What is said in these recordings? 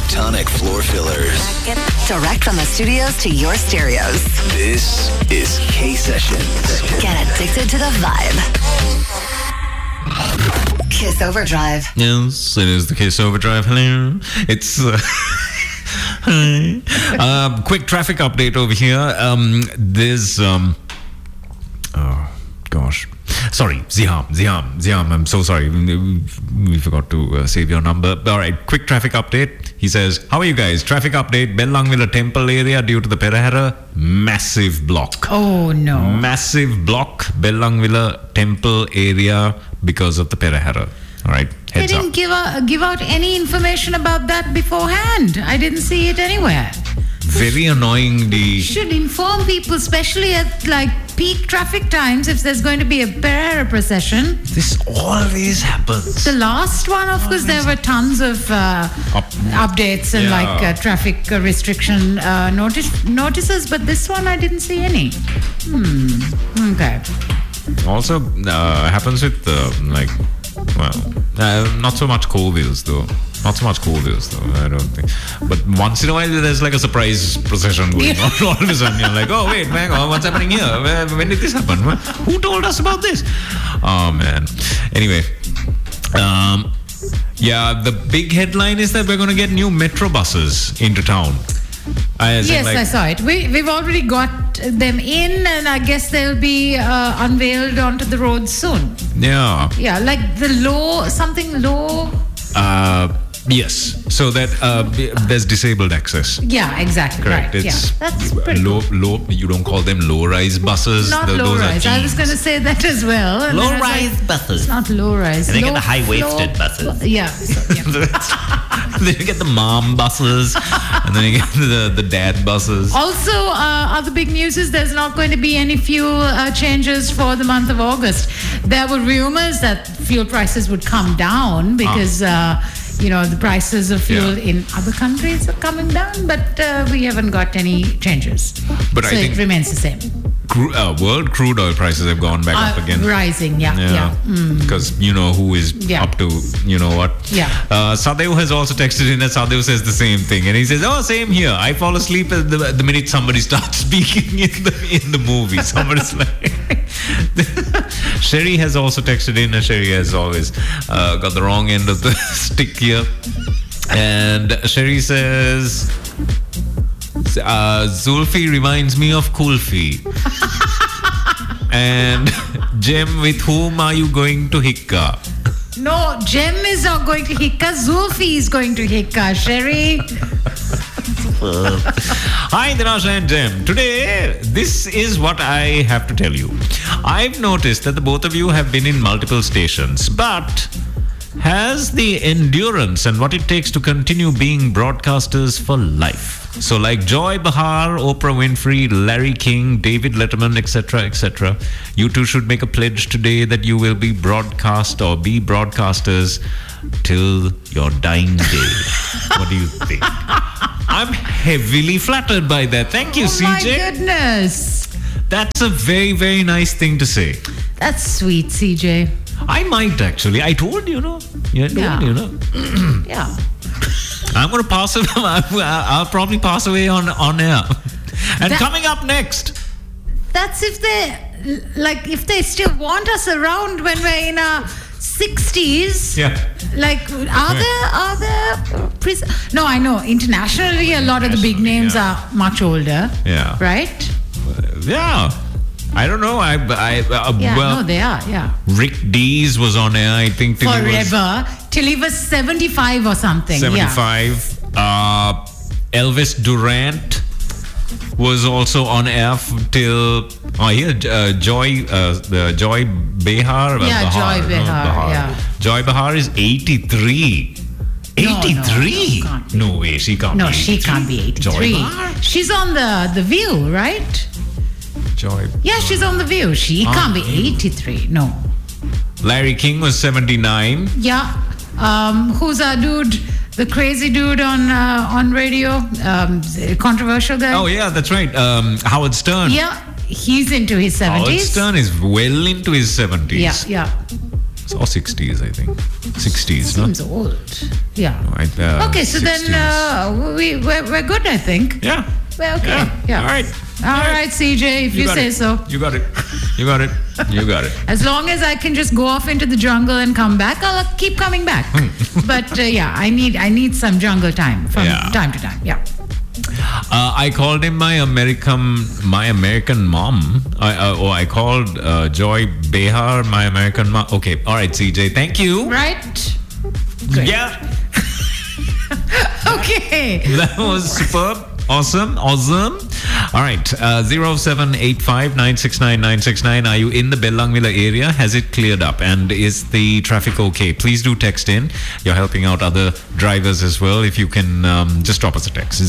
Tectonic floor fillers. Direct from the studios to your stereos. This is K-Sessions. Get addicted to the vibe. Kiss Overdrive. Yes, it is the Kiss Overdrive. Hello. It's... hi. Quick traffic update over here. There's... oh, gosh. Sorry, Ziham. I'm so sorry. We forgot to save your number. All right, quick traffic update. He says, how are you guys? Traffic update. Bellangvilla Temple area due to the Perahera. Massive block. Oh, no. Massive block. Bellangvilla Temple area because of the Perahera. All right, They heads didn't up. give out any information about that beforehand. I didn't see it anywhere. Very annoying. You should inform people, especially at like peak traffic times, if there's going to be a Perahera procession. This always happens. The last one, of course, there were tons of updates and traffic restriction notices, but this one I didn't see any. Okay. Also happens with not so much Colvilles though. I don't think. But once in a while, there's like a surprise procession going on. All of a sudden, you're like, oh, wait, man, what's happening here? When did this happen? Who told us about this? Oh, man. Anyway. The big headline is that we're going to get new metro buses into town. I saw it. We've already got them in, and I guess they'll be unveiled onto the road soon. Yeah. Yeah, like the low. Yes, so that there's disabled access. Yeah, exactly. Correct. Right. It's that's pretty low. You don't call them low-rise buses. Not low-rise. I was going to say that as well. Low-rise buses. It's not low-rise. And then you get the high-waisted buses. Yeah. Then you get the mom buses, and then you get the dad buses. Also, other big news is there's not going to be any fuel changes for the month of August. There were rumors that fuel prices would come down because... the prices of fuel in other countries are coming down, but we haven't got any changes. But so I think it remains the same. World crude oil prices have gone back up again. Rising, Because you know who is up to, you know what. Yeah. Sadev has also texted in, and Sadev says the same thing. And he says, oh, same here. I fall asleep at the minute somebody starts speaking in the movie. Somebody's like... Sherry has also texted in, and Sherry has always got the wrong end of the stick here. And Sherry says, Zulfi reminds me of Kulfi. And Jem, with whom are you going to Hikka? No, Jem is not going to Hikka. Zulfi is going to Hikka. Sherry. Hi, Dinasha and Jem. Today, this is what I have to tell you. I've noticed that the both of you have been in multiple stations, but has the endurance and what it takes to continue being broadcasters for life. So like Joy Behar, Oprah Winfrey, Larry King, David Letterman, etc., you two should make a pledge today that you will be broadcast or be broadcasters till your dying day. What do you think? I'm heavily flattered by that. Thank you, CJ. My goodness. That's a very, very nice thing to say. That's sweet, CJ. I might actually. I told you, Yeah. Yeah. I'm going to pass away. I'll probably pass away on air. And coming up next. That's if they still want us around when we're in our 60s. Yeah. Like, are there no, I know. Internationally, a lot of the big names are much older. Yeah. Right? Yeah. I don't know. No, they are. Yeah. Rick Dees was on air, I think, till he was 75 or something. 75. Yeah. Elvis Durant was also on air till Joy Behar. Joy Behar. Joy Behar is 83. 83? No way, she can't be 83. No, she can't be 83. She's on the View, right? Joy. Yeah, she's on the View. She can't be 83. No. Larry King was 79. Yeah. Who's our dude? The crazy dude on radio? Controversial guy? Oh, yeah, that's right. Howard Stern. Yeah, he's into his 70s. Howard Stern is well into his 70s. Yeah. or 60s, I think. 60s, no? Seems old. Yeah. Right, Okay, so 60s. then we're good, I think. Yeah. We're okay. Yeah. All right. All right, CJ, if you got say it. so. You got it. You got it. You got it. As long as I can just go off into the jungle and come back, I'll keep coming back. But yeah, I need some jungle time from time to time. Yeah. I called him my American mom. I called Joy Behar my American mom. Okay. All right, CJ. Thank you. Right? Great. Yeah. Okay. That was superb. Awesome. All right. 0785969969. Are you in the Bellangvilla area? Has it cleared up? And is the traffic okay? Please do text in. You're helping out other drivers as well. If you can just drop us a text.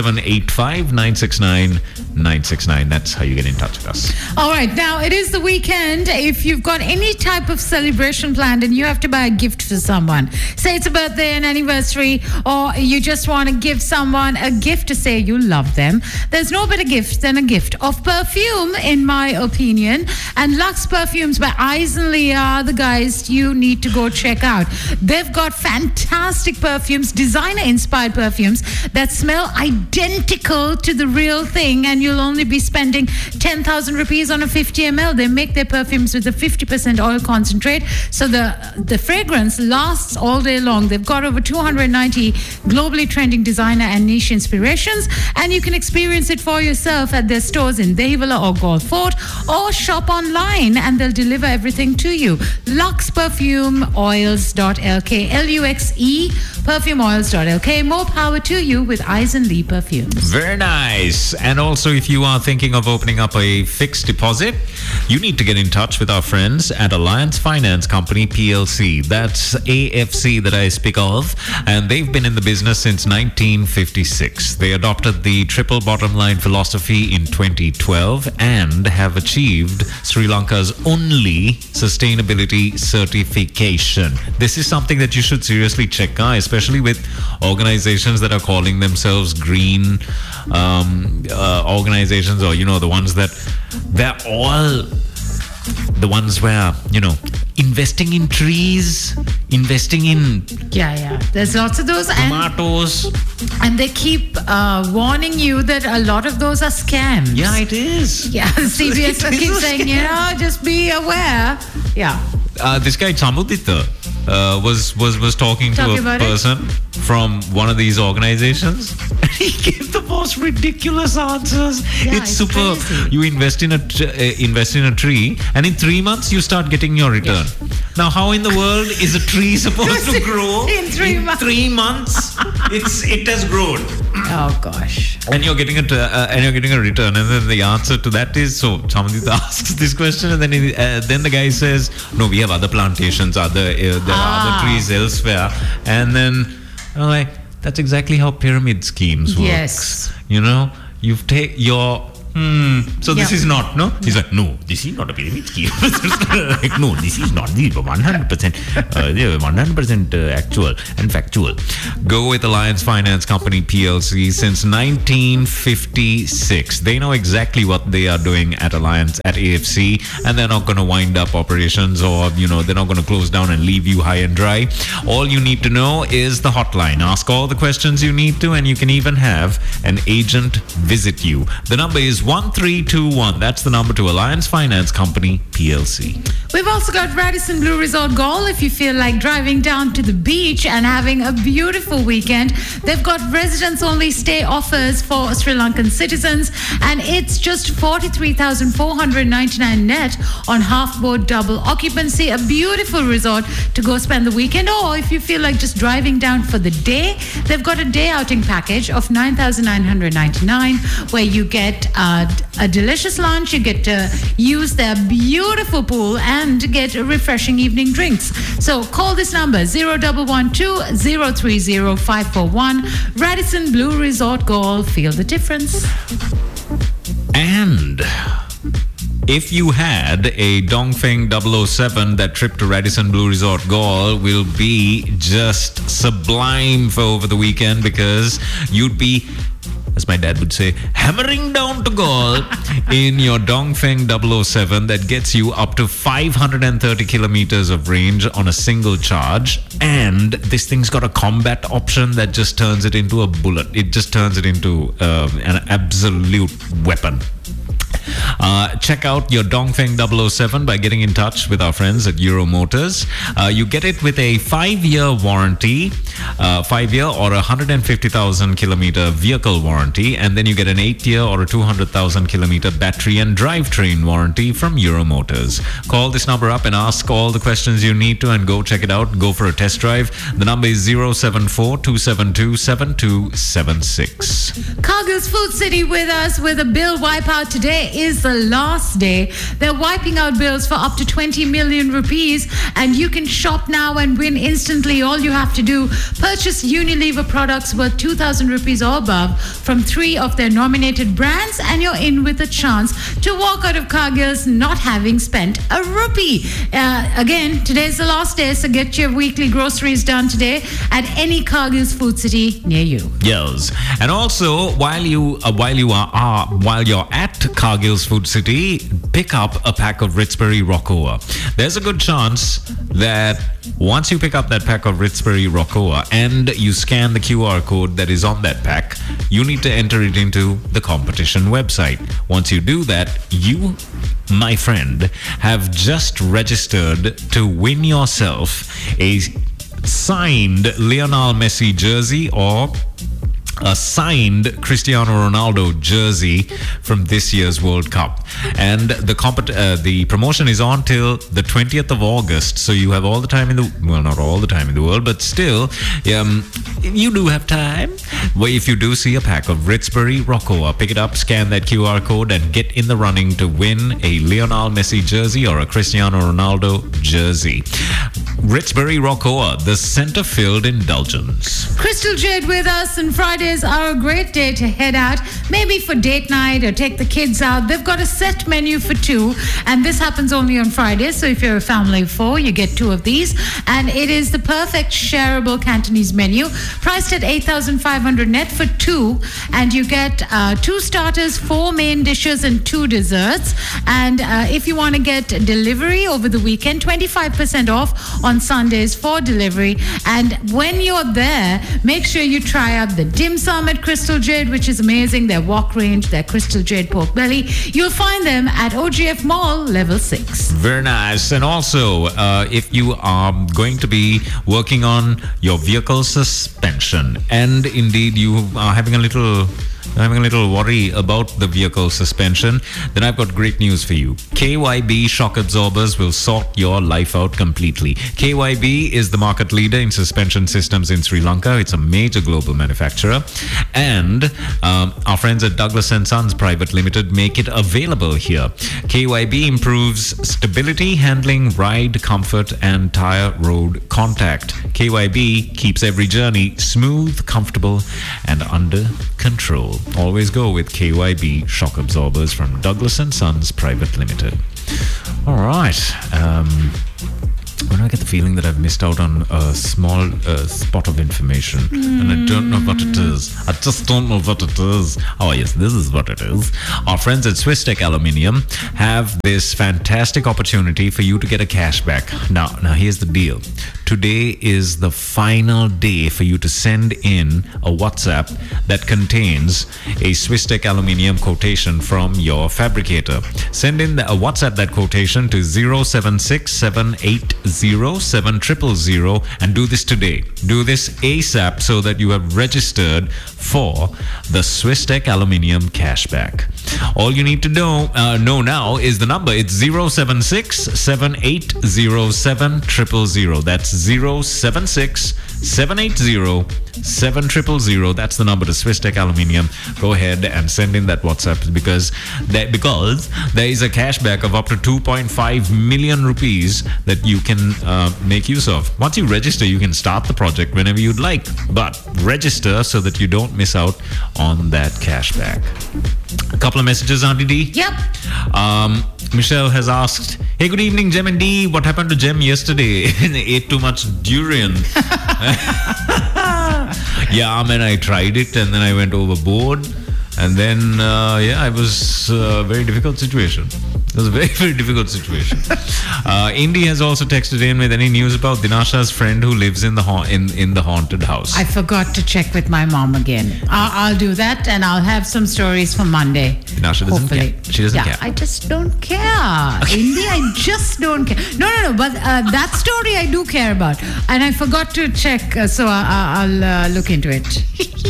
0785969969. That's how you get in touch with us. All right. Now, it is the weekend. If you've got any type of celebration planned and you have to buy a gift for someone, say it's a birthday, an anniversary, or you just want to give someone a gift to say you love them, there's no better gift than a gift of perfume, in my opinion. And Lux Perfumes by Eisenly are the guys you need to go check out. They've got fantastic perfumes, designer-inspired perfumes that smell identical to the real thing, and you'll only be spending 10,000 rupees on a 50 ml. They make their perfumes with a 50% oil concentrate, so the fragrance lasts all day long. They've got over 290 globally trending designer and niche inspirations, and you can experience it for yourself at their stores in Dehivala or Galle Fort, or shop online and they'll deliver everything to you. LuxPerfumeOils.lk, LUXE perfumeoils.lk. More power to you with Eisenly Perfumes. Very nice. And also, if you are thinking of opening up a fixed deposit, you need to get in touch with our friends at Alliance Finance Company PLC. That's AFC that I speak of, and they've been in the business since 1956. They adopted the triple bottom line philosophy in 2012 and have achieved Sri Lanka's only sustainability certification. This is something that you should seriously check out, especially with organizations that are calling themselves green organizations, or the ones that they're all the ones where investing in trees, investing in There's lots of those, tomatoes, and they keep warning you that a lot of those are scams. Yeah, it is. Yeah, CBS It is keeps a saying, just be aware. Yeah. This guy Chamudita was talking to a about person from one of these organizations, and he gave the most ridiculous answers. Yeah, it's it's super. crazy. You invest in a tree, and in 3 months you start getting your return. Now, how in the world is a tree supposed to grow In 3 months? 3 months? It has grown, Oh gosh. and you're getting a return. And then the answer to that is, so somebody asks this question, and then the guy says, no, we have other plantations, there are other trees elsewhere. And then I'm like, that's exactly how pyramid schemes work. Yes. You take your so this Yeah. is not, no? He's like, no, this is not a pyramid scheme. Like, no, this is not. This is 100% actual and factual. Go with Alliance Finance Company PLC since 1956. They know exactly what they are doing at Alliance, at AFC, and they're not going to wind up operations, or they're not going to close down and leave you high and dry. All you need to know is the hotline. Ask all the questions you need to, and you can even have an agent visit you. The number is 1321. That's the number to Alliance Finance Company PLC. We've also got Radisson Blue Resort Galle. If you feel like driving down to the beach and having a beautiful weekend, they've got residence-only stay offers for Sri Lankan citizens, and it's just 43,499 net on half-board double occupancy. A beautiful resort to go spend the weekend. Or if you feel like just driving down for the day, they've got a day outing package of 9,999, where you get a delicious lunch, you get to use their beautiful pool, and get refreshing evening drinks. So call this number 0112-030-541. Radisson Blue Resort Galle. Feel the difference. And if you had a Dongfeng 007, that trip to Radisson Blue Resort Galle will be just sublime for over the weekend, because you'd be as my dad would say, hammering down to goal in your Dongfeng 007 that gets you up to 530 kilometers of range on a single charge. And this thing's got a combat option that just turns it into a bullet. It just turns it into an absolute weapon. Check out your Dongfeng 007 by getting in touch with our friends at Euro Motors. You get it with a 5-year warranty, 5-year or 150,000 kilometer vehicle warranty, and then you get an 8-year or a 200,000 kilometer battery and drivetrain warranty from Euro Motors. Call this number up and ask all the questions you need to and go check it out. Go for a test drive. The number is 074-272-7276. Cargill's Food City with us with a bill wipeout. Today is the last day. They're wiping out bills for up to 20 million rupees, and you can shop now and win instantly. All you have to do, purchase Unilever products worth 2,000 rupees or above from 3 of their nominated brands, and you're in with a chance to walk out of Cargill's not having spent a rupee. Again, today's the last day, so get your weekly groceries done today at any Cargill's Food City near you. Yes, and also while you're at Cargill's Food City, pick up a pack of Ritzberry Rockoa. There's a good chance that once you pick up that pack of Ritzberry Rockoa and you scan the QR code that is on that pack, you need to enter it into the competition website. Once you do that, you, my friend, have just registered to win yourself a signed Lionel Messi jersey or a signed Cristiano Ronaldo jersey from this year's World Cup. And the promotion is on till the 20th of August, so you have all the time not all the time in the world, but still, you do have time. Well, if you do see a pack of Ritzberry Rockoa, pick it up, scan that QR code, and get in the running to win a Lionel Messi jersey or a Cristiano Ronaldo jersey. Ritzberry Rockoa, the center-filled indulgence. Crystal Jade with us, and Fridays are a great day to head out, maybe for date night or take the kids out. They've got a set menu for 2, and this happens only on Fridays, so if you're a family of 4, you get 2 of these, and it is the perfect shareable Cantonese menu, priced at 8,500 net for 2, and you get 2 starters, 4 main dishes, and 2 desserts. And if you want to get delivery over the weekend, 25% off on Sundays for delivery. And when you're there, make sure you try out the dim sum at Crystal Jade, which is amazing. Their wok range, their Crystal Jade pork belly. You'll find them at OGF Mall, level 6. Very nice. And also, if you are going to be working on your vehicle suspension, and indeed you are having a little worry about the vehicle suspension, then I've got great news for you. KYB shock absorbers will sort your life out completely. KYB is the market leader in suspension systems in Sri Lanka. It's a major global manufacturer, and our friends at Douglas & Sons Private Limited make it available here. KYB improves stability, handling, ride comfort, and tire road contact. KYB keeps every journey smooth, comfortable, and under control. Always go with KYB shock absorbers from Douglas & Sons Private Limited. All right. When I get the feeling that I've missed out on a small spot of information, and I don't know what it is. I just don't know what it is. Oh yes, this is what it is. Our friends at Swisstech Aluminium have this fantastic opportunity for you to get a cashback. Now here's the deal. Today is the final day for you to send in a WhatsApp that contains a Swisstech Aluminium quotation from your fabricator. Send in a WhatsApp that quotation to 076-780-7000 and do this today. Do this ASAP so that you have registered for the Swisstech Aluminium cashback. All you need to know now is the number. It's 076-780-7000. That's 076-780-7000. That's the number to Swisstech Aluminium. Go ahead and send in that WhatsApp because there is a cashback of up to 2.5 million rupees that you can make use of. Once you register, you can start the project whenever you'd like, but register so that you don't miss out on that cashback. A couple of messages, Auntie D. Yep. Michelle has asked, hey, good evening, Jem and D. What happened to Jem yesterday? Ate too much durian. Yeah, man, I tried it and then I went overboard. And then, it was a very difficult situation. It was a very, very difficult situation. Indy has also texted in with any news about Dinasha's friend who lives in the haunted house. I forgot to check with my mom again. I'll do that, and I'll have some stories for Monday. Dinasha doesn't care. She doesn't care. I just don't care. Indy, I just don't care. No. But that story I do care about. And I forgot to check, so I'll look into it.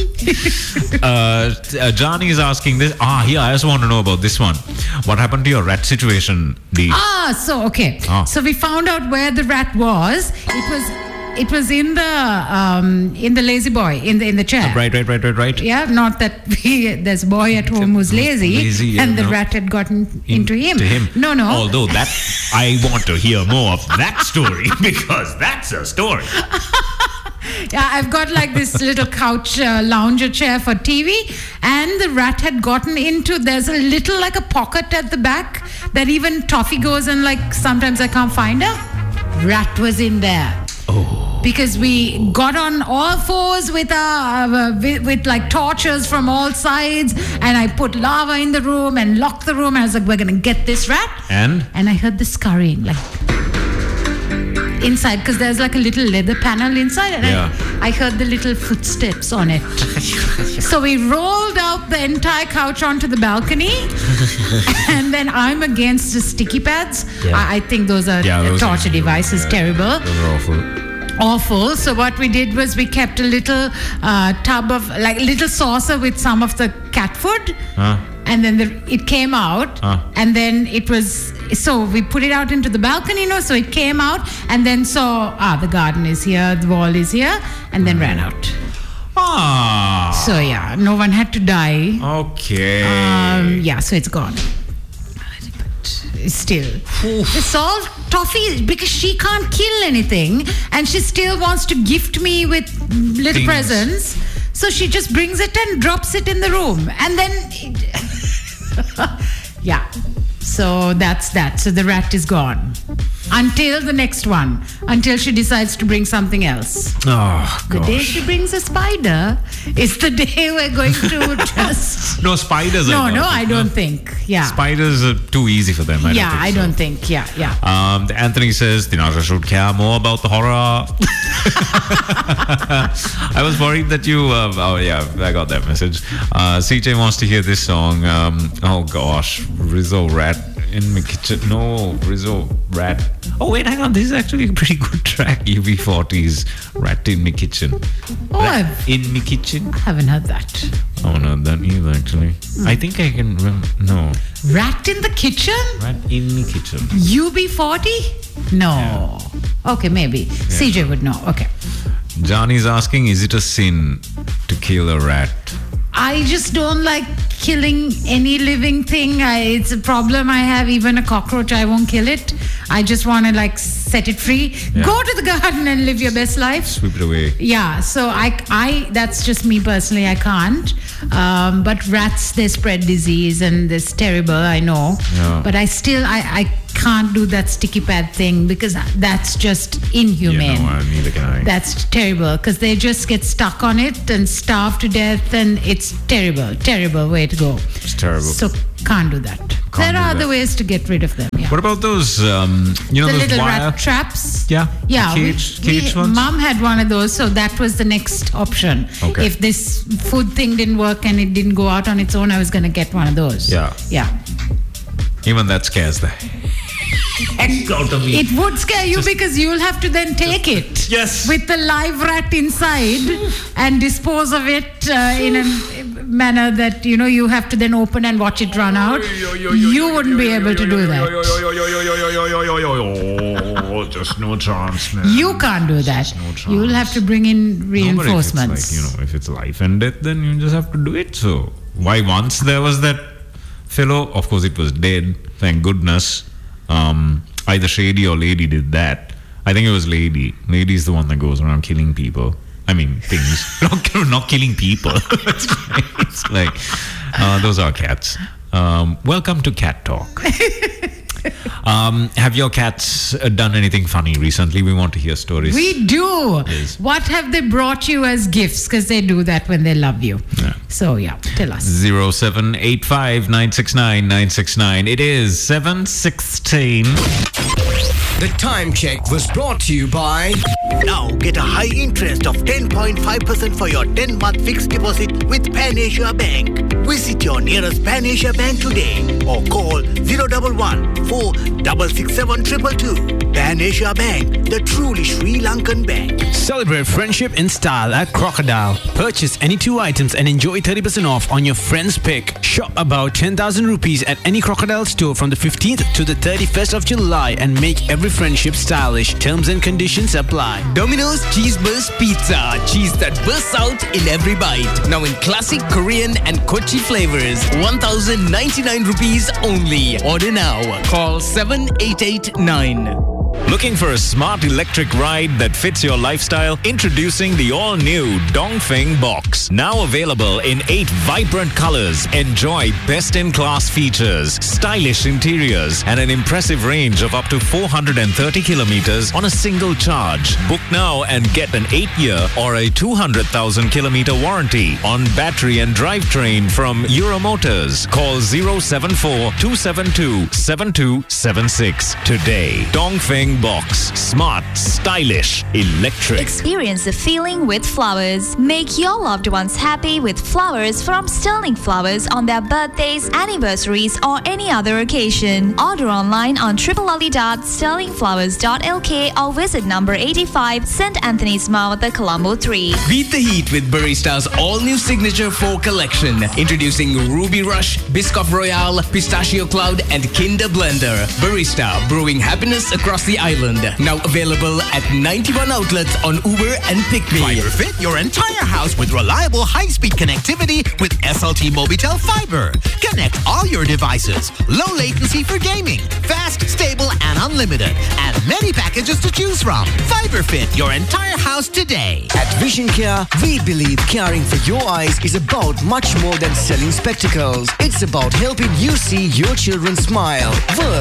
Johnny is asking this. I also want to know about this one. What happened to your rat situation, Dee? Okay. So we found out where the rat was. It was in the lazy boy in the chair. Right. Yeah, not that there's a boy at home who's lazy and the rat had gotten into him. No. Although that, I want to hear more of that story because that's a story. Yeah, I've got like this little couch lounger chair for TV, and the rat had gotten into, there's a little like a pocket at the back that even Toffee goes and like sometimes I can't find her. Rat was in there. Because we got on all fours with like torches from all sides, and I put lava in the room and locked the room. I was like, we're gonna get this rat. And I heard the scurrying like inside, because there's like a little leather panel inside, and I heard the little footsteps on it. So we rolled out the entire couch onto the balcony, and then I'm against the sticky pads. I think those are torture devices. Terrible. Those are awful. So what we did was we kept a little tub of like little saucer with some of the cat food, and then it came out, and then it was, so we put it out into the balcony, so it came out and then saw the garden is here, the wall is here, and then ran out. So no one had to die. Okay. So it's gone. Still, it's all Toffee, because she can't kill anything and she still wants to gift me with little presents, so she just brings it and drops it in the room, and then so that's that. So the rat is gone until the next one, until she decides to bring something else. The day she brings a spider is the day we're going to just no spiders. I don't think. Spiders are too easy for them. I don't think. Anthony says Dinasha should care more about the horror. I was worried that you I got that message. CJ wants to hear this song. Rizzo Rat in my kitchen. No, Rizzo Rat. Oh wait, hang on, this is actually a pretty good track. UB40's Rat in my kitchen. In my kitchen. I haven't heard that. I haven't heard that either actually. I think I can no. Rat in the kitchen? Rat in my kitchen. UB40? No. Okay, maybe. CJ would know. Okay. Johnny's asking, is it a sin to kill a rat? I just don't like killing any living thing. It's a problem I have. Even a cockroach, I won't kill it. I just want to like set it free. Go to the garden and live your best life. Sweep it away. Yeah. So I that's just me personally. I can't. But rats, they spread disease and it's terrible. I know. Yeah. But I can't do that sticky pad thing because that's just inhumane. Neither can I. That's terrible because they just get stuck on it and starve to death, and it's terrible way to go. It's terrible. So can't do that. There are other ways to get rid of them. Yeah. What about those, the those little wire rat traps? Yeah. Cage ones? Mom had one of those, so that was the next option. Okay. If this food thing didn't work and it didn't go out on its own, I was going to get one of those. Yeah. Even that scares the heck out of me. It would scare you because you'll have to then take it. Yes. With the live rat inside and dispose of it in a manner that, you have to then open and watch it run out. You wouldn't be able to do that. Just no chance, man. You can't do that. No chance. You'll have to bring in reinforcements. If it's life and death, then you just have to do it. So why once there was that fellow, of course it was dead, thank goodness. Either Shady or Lady did that. I think it was Lady. Lady is the one that goes around killing people. I mean, things. Not killing people. It's like, those are cats. Welcome to Cat Talk. Have your cats done anything funny recently? We want to hear stories. We do. Yes. What have they brought you as gifts? Because they do that when they love you. Yeah. So, yeah, tell us. 0785 969 969. It is 7:16. The time check was brought to you by Now get a high interest of 10.5% for your 10-month fixed deposit with Pan Asia Bank. Visit your nearest Pan Asia Bank today or call 011 4667 222. Pan Asia Bank, the truly Sri Lankan bank. Celebrate friendship in style at Crocodile. Purchase any 2 items and enjoy 30% off on your friend's pick. Shop about 10,000 rupees at any Crocodile store from the 15th to the 31st of July and make every friendship stylish. Terms and conditions apply. Domino's Cheese Burst Pizza. Cheese that bursts out in every bite. Now in classic Korean and Kochi flavors. 1,099 rupees only. Order now. Call 7889. Looking for a smart electric ride that fits your lifestyle? Introducing the all-new Dongfeng Box. Now available in 8 vibrant colors. Enjoy best-in-class features, stylish interiors, and an impressive range of up to 430 kilometers on a single charge. Book now and get an 8-year or a 200,000 kilometer warranty on battery and drivetrain from Euromotors. Call 074-272-7276 today. Dongfeng Box. Smart, stylish, electric. Experience the feeling with flowers. Make your loved ones happy with flowers from Sterling Flowers on their birthdays, anniversaries, or any other occasion. Order online on www.sterlingflowers.lk or visit number 85 St. Anthony's Mount, Colombo 3. Beat the heat with Barista's all-new Signature 4 collection. Introducing Ruby Rush, Biscoff Royale, Pistachio Cloud, and Kinder Blender. Barista, brewing happiness across the island. Now available at 91 outlets on Uber and PickMe. Fiber fit your entire house with reliable high-speed connectivity with SLT Mobitel Fiber. Connect all your devices. Low latency for gaming. Fast, stable, and unlimited. And many packages to choose from. Fiber fit your entire house today. At Vision Care, we believe caring for your eyes is about much more than selling spectacles. It's about helping you see your children smile.